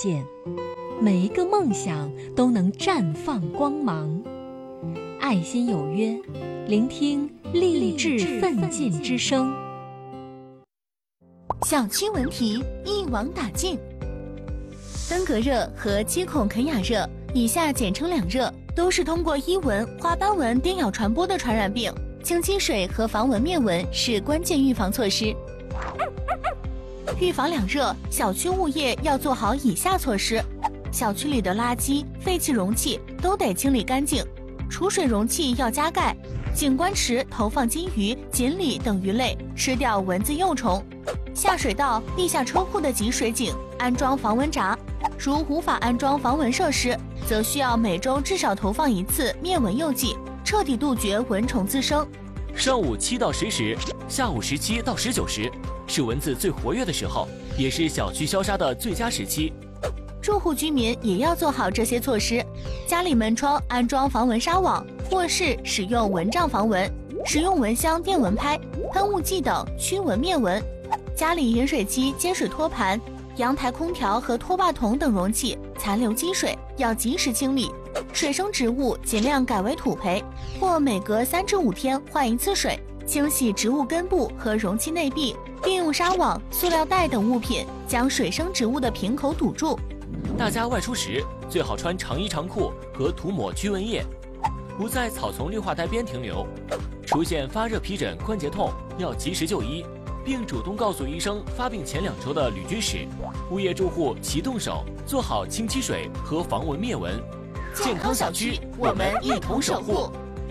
见，每一个梦想都能绽放光芒。爱心有约，聆听励志奋进之声。 小区文体一网打尽，登革热和肌孔肯雅热（以下简称两热）都是通过伊蚊、花斑蚊叮咬传播的传染病。清积水和防蚊灭蚊是关键预防措施。预防两热，小区物业要做好以下措施：小区里的垃圾、废弃容器都得清理干净，储水容器要加盖，景观池投放金鱼、锦鲤等鱼类，吃掉蚊子幼虫。下水道、地下车库的集水井安装防蚊闸，如无法安装防蚊设施，则需要每周至少投放一次灭蚊诱剂，彻底杜绝蚊虫滋生。 上午7到10时，下午17到19时，是蚊子最活跃的时候，也是小区消杀的最佳时期。 住户居民也要做好这些措施，家里门窗安装防蚊纱网，卧室使用蚊帐防蚊，使用蚊香、电蚊拍、喷雾剂等驱蚊灭蚊。家里饮水机、接水托盘、阳台空调和拖把桶等容器残留积水要及时清理，水生植物尽量改为土培，或每隔3至5天换一次水，清洗植物根部和容器内壁，并用纱网、塑料袋等物品将水生植物的瓶口堵住。 大家外出时最好穿长衣长裤和涂抹驱蚊液，不在草丛绿化带边停留。出现发热、皮疹、关节痛要及时就医，并主动告诉医生发病前2周的旅居史。物业住户齐动手，做好清积水和防蚊灭蚊。健康小区，我们一同守护。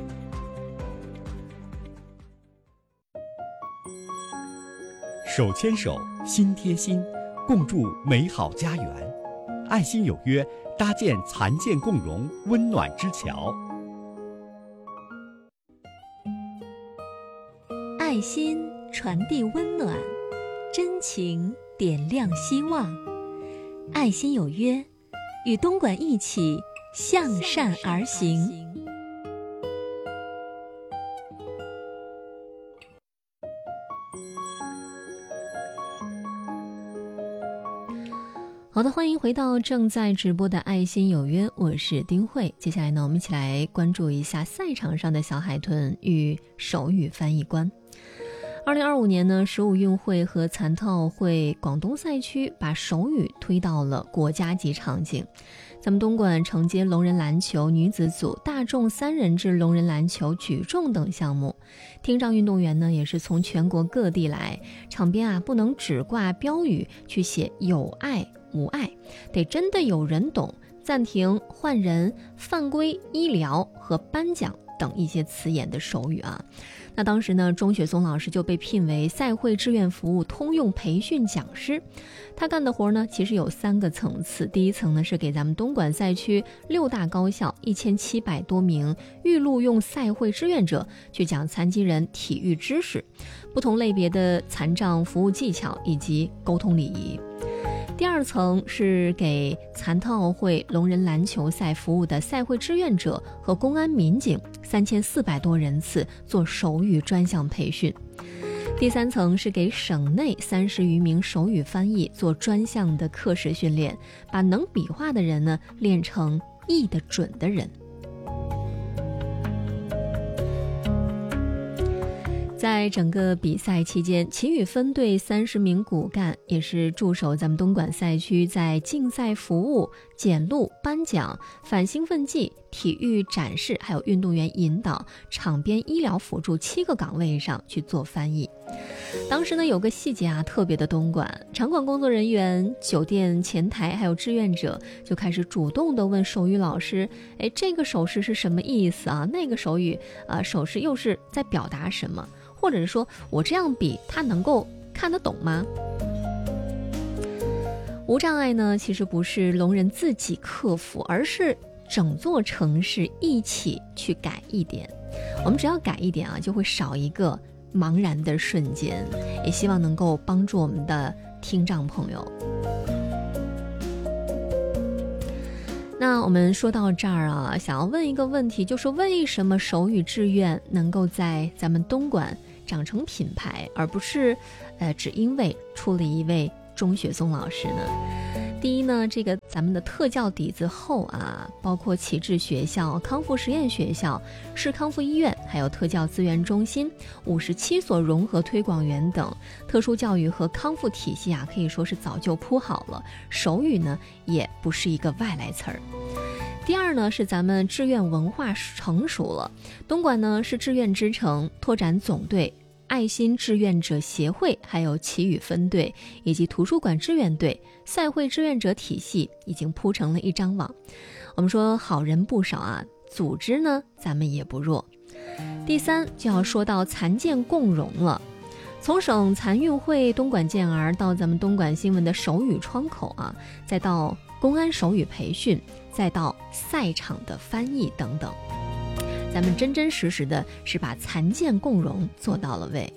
手牵手，心贴心，共筑美好家园。爱心有约，搭建残健共融温暖之桥。 爱心传递温暖，真情点亮希望。爱心有约，与东莞一起向善而行。好的，欢迎回到正在直播的爱心有约，我是丁慧。接下来呢，我们一起来关注一下赛场上的小海豚与手语翻译官。2025年呢，十五运会和残特会广东赛区把手语推到了国家级场景。咱们东莞承接龙人篮球女子组、大众3人制龙人篮球举重等项目，听障运动员呢也是从全国各地来，场边不能只挂标语去写有爱无爱，得真的有人懂，暂停、换人、犯规、医疗和颁奖等一些词眼的手语那当时呢，钟雪松老师就被聘为赛会志愿服务通用培训讲师。他干的活呢，其实有3个层次。第一层呢，是给咱们东莞赛区6大高校1700多名预录用赛会志愿者去讲残疾人体育知识、不同类别的残障服务技巧以及沟通礼仪。第二层是给残特奥会龙人篮球赛服务的赛会志愿者和公安民警3400多人次做手语专项培训。第三层是给省内30余名手语翻译做专项的课时训练，把能比划的人呢练成译得准的人。在整个比赛期间，旗语分队30名骨干也是驻守咱们东莞赛区，在竞赛服务、检录、颁奖、反兴奋剂、体育展示还有运动员引导、场边医疗辅助7个岗位上去做翻译。当时呢，有个细节特别的东莞，场馆工作人员、酒店前台还有志愿者就开始主动的问手语老师，这个手势是什么意思那个手语手势又是在表达什么？或者是说我这样比他能够看得懂吗？无障碍呢，其实不是聋人自己克服，而是整座城市一起去改一点。我们只要改一点就会少一个茫然的瞬间。也希望能够帮助我们的听障朋友。那我们说到这儿想要问一个问题，就是为什么手语志愿能够在咱们东莞长成品牌，而不是只因为出了一位钟雪松老师呢？第一呢，这个咱们的特教底子厚啊，包括启智学校、康复实验学校、市康复医院，还有特教资源中心、57所融合推广园等特殊教育和康复体系啊，可以说是早就铺好了。手语呢，也不是一个外来词儿。第二呢，是咱们志愿文化成熟了。东莞呢是志愿之城，拓展总队、爱心志愿者协会，还有祈语分队以及图书馆志愿队、赛会志愿者体系已经铺成了一张网。我们说好人不少啊，组织呢咱们也不弱。第三就要说到残健共融了。从省残运会东莞健儿到咱们东莞新闻的手语窗口啊，再到公安手语培训，再到赛场的翻译等等，咱们真真实实的是把残健共融做到了位。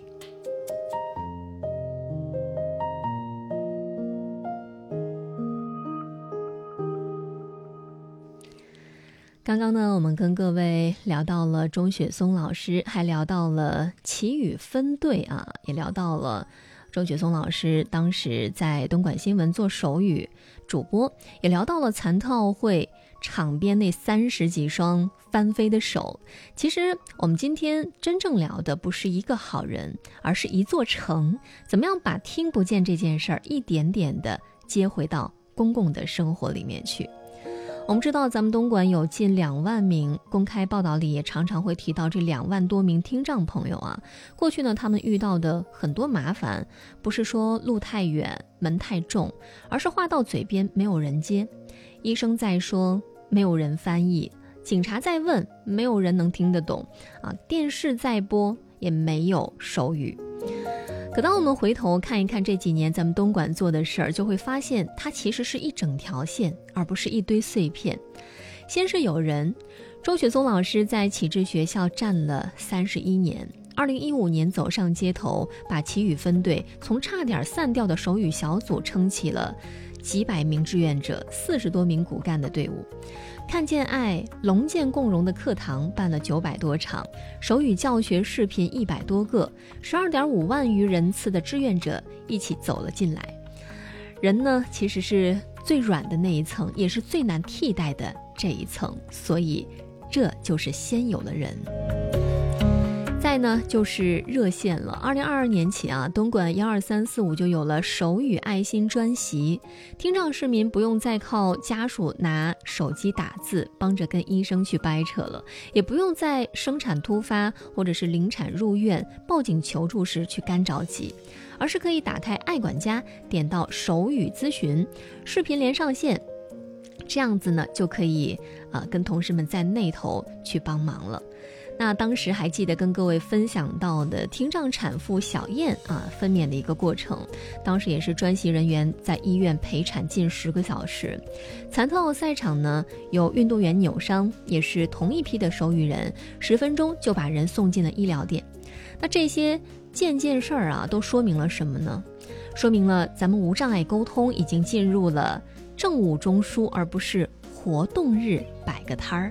刚刚呢，我们跟各位聊到了钟雪松老师，还聊到了祈语分队啊，也聊到了钟雪松老师当时在东莞新闻做手语主播，也聊到了残特奥会场边那30几双翻飞的手。其实我们今天真正聊的不是一个好人，而是一座城，怎么样把听不见这件事儿一点点的接回到公共的生活里面去。我们知道咱们东莞有近2万名，公开报道里也常常会提到这2万多名听障朋友啊。过去呢，他们遇到的很多麻烦，不是说路太远、门太重，而是话到嘴边没有人接，医生在说没有人翻译，警察在问没有人能听得懂啊，电视在播也没有手语。可当我们回头看一看这几年咱们东莞做的事儿，就会发现它其实是一整条线，而不是一堆碎片。先是有人，周雪松老师在启智学校站了31年，2015年走上街头，把祈语分队从差点散掉的手语小组撑起了几百名志愿者、40多名骨干的队伍。看见爱、龙健共融的课堂办了900多场，手语教学视频100多个，12.5万余人次的志愿者一起走了进来。人呢，其实是最软的那一层，也是最难替代的这一层，所以这就是先有了人。再呢就是热线了。2022年起啊，东莞12345就有了手语爱心专席，听障市民不用再靠家属拿手机打字帮着跟医生去掰扯了，也不用在生产突发或者是临产入院报警求助时去干着急，而是可以打开爱管家，点到手语咨询，视频连上线，这样子呢就可以跟同事们在那头去帮忙了。那当时还记得跟各位分享到的听障产妇小燕分娩的一个过程，当时也是专席人员在医院陪产近10个小时。残特奥赛场呢，有运动员扭伤，也是同一批的手语人，10分钟就把人送进了医疗店。那这些件事儿都说明了什么呢？说明了咱们无障碍沟通已经进入了政务中枢，而不是活动日摆个摊儿。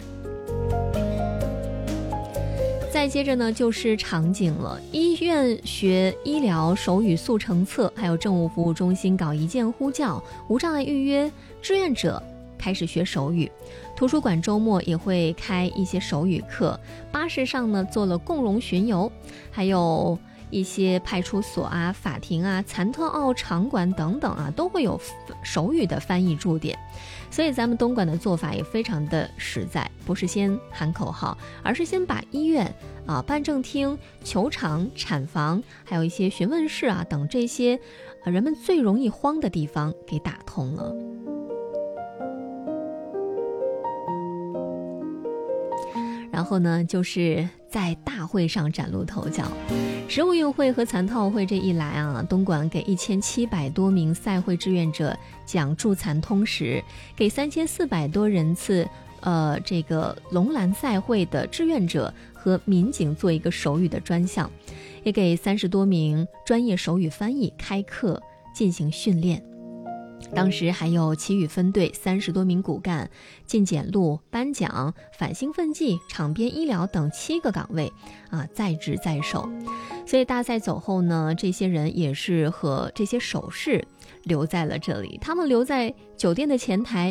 再接着呢就是场景了，医院学医疗手语速成册，还有政务服务中心搞一键呼叫，无障碍预约，志愿者开始学手语，图书馆周末也会开一些手语课，巴士上呢做了共融巡游，还有一些派出所法庭残特奥场馆等等都会有手语的翻译驻点。所以咱们东莞的做法也非常的实在，不是先喊口号，而是先把医院办证厅、球场、产房，还有一些询问室等这些人们最容易慌的地方给打通了。然后呢，就是在大会上崭露头角。食物运会和残特奥会这一来东莞给1700多名赛会志愿者讲助残通识，给3400多人次这个龙兰赛会的志愿者和民警做一个手语的专项，也给30多名专业手语翻译开课进行训练。当时还有祈语分队30多名骨干、进检录、颁奖、反兴奋剂、场边医疗等7个岗位在职在手。所以大赛走后呢，这些人也是和这些手势留在了这里，他们留在酒店的前台